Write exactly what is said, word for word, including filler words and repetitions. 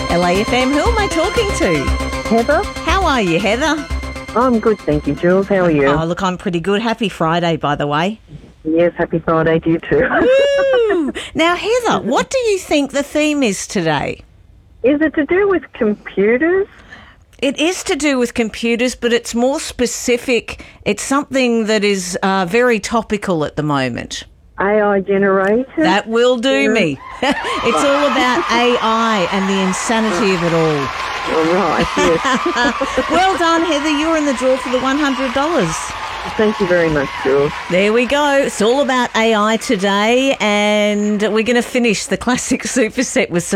L A F M. Who am I talking to? Heather? How are you, Heather? I'm good, thank you, Jules. How are you? Oh, look, I'm pretty good. Happy Friday, by the way. Yes, happy Friday to you too. Woo! Now, Heather, what do you think the theme is today? Is it to do with computers? It is to do with computers, but it's more specific. It's something that is uh, very topical at the moment. A I generated? That will do me. It's all about A I and the insanity of it all. All right, yes. Well done, Heather. You're in the draw for the one hundred dollars. Thank you very much, Jules. There we go. It's all about A I today, and we're going to finish the classic superset with some